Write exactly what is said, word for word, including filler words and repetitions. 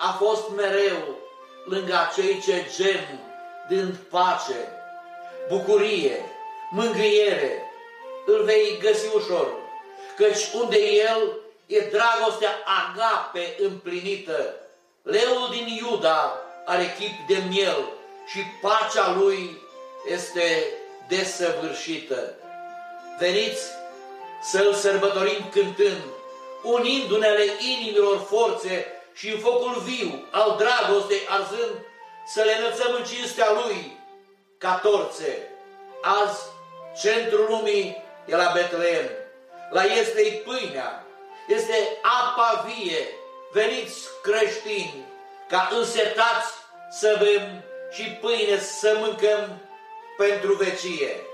a fost mereu lângă acei ce gem dând pace, bucurie, mângâiere, îl vei găsi ușor, căci unde El e dragostea agape împlinită. Leul din Iuda are chip de miel și pacea lui este desăvârșită. Veniți să-L sărbătorim cântând, unindu-ne-le inimilor forțe și în focul viu al dragostei arzând, să le înălțăm în cinstea Lui ca torțe. Azi, centrul lumii e la Betleem, la Ieslei pâinea, este apa vie. Veniți, creștini, ca însetați să bem și pâine să mâncăm pentru vecie.